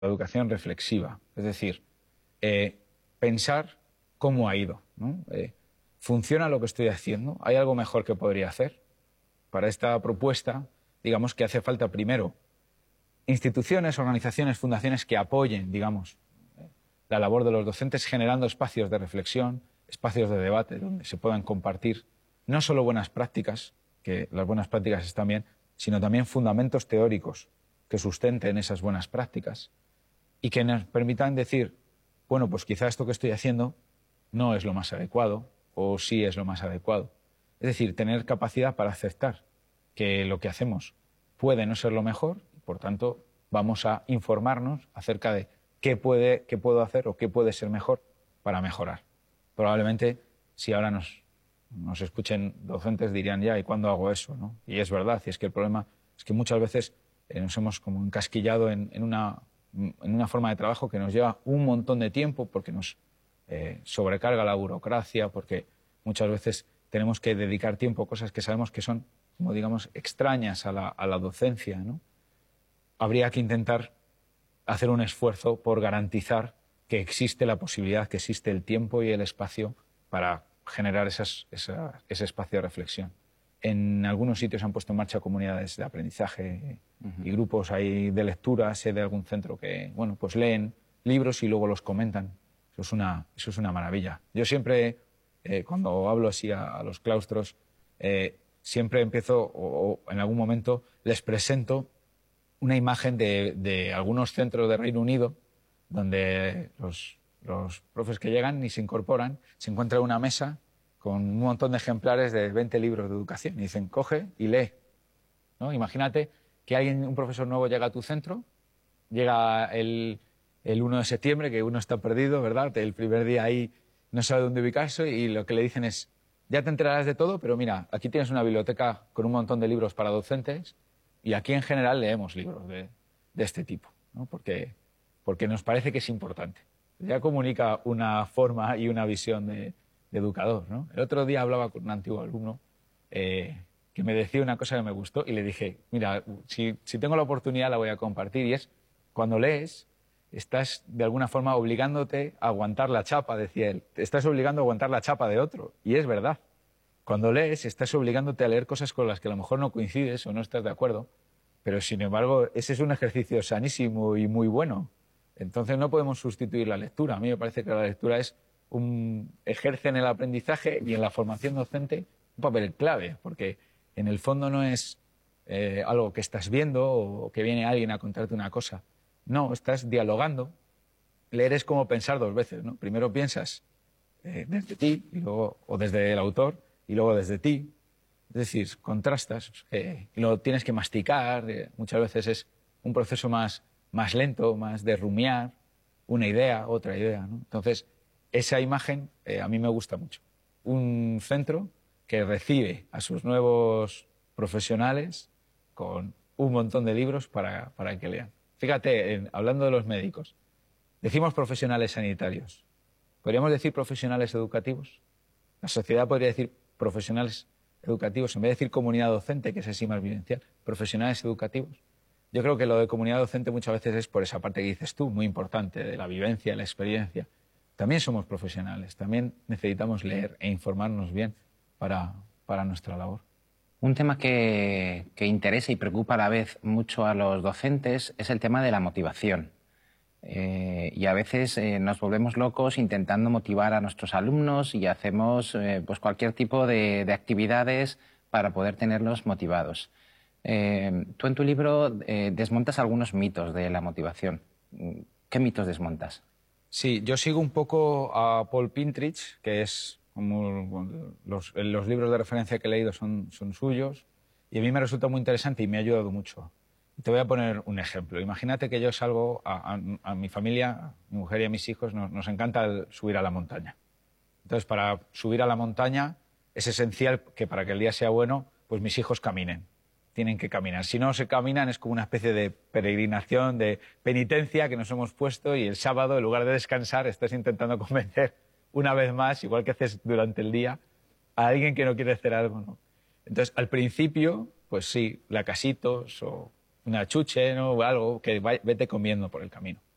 la educación reflexiva, es decir, pensar cómo ha ido, ¿no? ¿Funciona lo que estoy haciendo? ¿Hay algo mejor que podría hacer? Para esta propuesta, digamos que hace falta primero instituciones, organizaciones, fundaciones que apoyen, digamos, la labor de los docentes generando espacios de reflexión, espacios de debate donde se puedan compartir no solo buenas prácticas, que las buenas prácticas están bien, sino también fundamentos teóricos que sustenten esas buenas prácticas y que nos permitan decir, bueno, pues quizá esto que estoy haciendo no es lo más adecuado o sí es lo más adecuado. Es decir, tener capacidad para aceptar que lo que hacemos puede no ser lo mejor, por tanto, vamos a informarnos acerca de qué puedo hacer o qué puede ser mejor para mejorar. Probablemente, si ahora nos escuchen docentes, dirían ya, ¿y cuándo hago eso?, ¿no? Y es verdad, y es que el problema es que muchas veces nos hemos como encasquillado en una forma de trabajo que nos lleva un montón de tiempo porque nos sobrecarga la burocracia, porque muchas veces tenemos que dedicar tiempo a cosas que sabemos que son, como digamos, extrañas a la docencia, ¿no? Habría que intentar hacer un esfuerzo por garantizar que existe la posibilidad, que existe el tiempo y el espacio para generar ese espacio de reflexión. En algunos sitios se han puesto en marcha comunidades de aprendizaje y grupos ahí de lectura, sé de algún centro que, bueno, pues leen libros y luego los comentan. Eso es una maravilla. Yo siempre, cuando hablo así a los claustros, siempre empiezo, o en algún momento, les presento una imagen de algunos centros de Reino Unido donde los profes que llegan y se incorporan, se encuentran una mesa con un montón de ejemplares de 20 libros de educación y dicen, coge y lee, ¿no? Imagínate que un profesor nuevo llega a tu centro, llega el 1 de septiembre, que uno está perdido, ¿verdad? El primer día ahí no sabe dónde ubicarse y lo que le dicen es, ya te enterarás de todo, pero mira, aquí tienes una biblioteca con un montón de libros para docentes y aquí en general leemos libros de este tipo, ¿no? Porque nos parece que es importante. Ya comunica una forma y una visión de educador, ¿no? El otro día hablaba con un antiguo alumno que me decía una cosa que me gustó y le dije, mira, si tengo la oportunidad la voy a compartir, y es, cuando lees, estás de alguna forma obligándote a aguantar la chapa, decía él. Te estás obligando a aguantar la chapa de otro, y es verdad. Cuando lees, estás obligándote a leer cosas con las que a lo mejor no coincides o no estás de acuerdo, pero sin embargo, ese es un ejercicio sanísimo y muy bueno. Entonces no podemos sustituir la lectura. A mí me parece que la lectura ejerce en el aprendizaje y en la formación docente un papel clave, porque en el fondo no es algo que estás viendo o que viene alguien a contarte una cosa. No, estás dialogando. Leer es como pensar dos veces, ¿no? Primero piensas desde ti y luego, o desde el autor y luego desde ti. Es decir, contrastas, lo tienes que masticar, muchas veces es un proceso más lento, más de rumiar, una idea, otra idea, ¿no? Entonces, esa imagen a mí me gusta mucho. Un centro que recibe a sus nuevos profesionales con un montón de libros para que lean. Fíjate, hablando de los médicos, decimos profesionales sanitarios. ¿Podríamos decir profesionales educativos? La sociedad podría decir profesionales educativos, en vez de decir comunidad docente, que es así más vivencial, profesionales educativos. Yo creo que lo de comunidad docente muchas veces es por esa parte que dices tú, muy importante, de la vivencia, la experiencia. También somos profesionales, también necesitamos leer e informarnos bien para nuestra labor. Un tema que interesa y preocupa a la vez mucho a los docentes es el tema de la motivación. Y a veces nos volvemos locos intentando motivar a nuestros alumnos y hacemos pues cualquier tipo de actividades para poder tenerlos motivados. Tú en tu libro desmontas algunos mitos de la motivación. ¿Qué mitos desmontas? Sí, yo sigo un poco a Paul Pintrich, que es como los libros de referencia que he leído son suyos, y a mí me resulta muy interesante y me ha ayudado mucho. Te voy a poner un ejemplo. Imagínate que yo salgo a mi familia, a mi mujer y a mis hijos, nos encanta subir a la montaña. Entonces, para subir a la montaña es esencial que para que el día sea bueno, pues mis hijos caminen. Tienen que caminar. Si no se caminan es como una especie de peregrinación, de penitencia que nos hemos puesto, y el sábado, en lugar de descansar, estás intentando convencer una vez más, igual que haces durante el día, a alguien que no quiere hacer algo, ¿no? Entonces, al principio, pues sí, lacasitos o una chuche, ¿no? O algo que vete comiendo por el camino.